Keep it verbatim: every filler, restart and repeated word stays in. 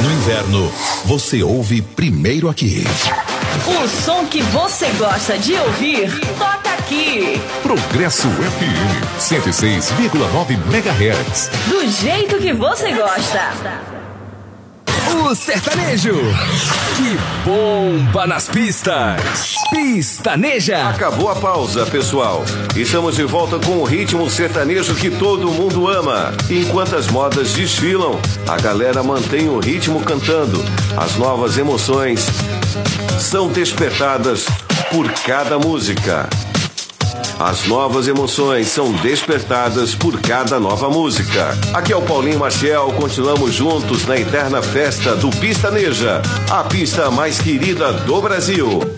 No inverno, você ouve primeiro aqui. O som que você gosta de ouvir, toca aqui. Progresso F M, cento e seis vírgula nove megahertz. Do jeito que você gosta. O sertanejo que bomba nas pistas. Pistaneja. Acabou a pausa, pessoal. Estamos de volta com o ritmo sertanejo que todo mundo ama. Enquanto as modas desfilam, a galera mantém o ritmo cantando. As novas emoções são despertadas por cada música. As novas emoções são despertadas por cada nova música. Aqui é o Paulinho Maciel, continuamos juntos na eterna festa do Pistaneja, a pista mais querida do Brasil.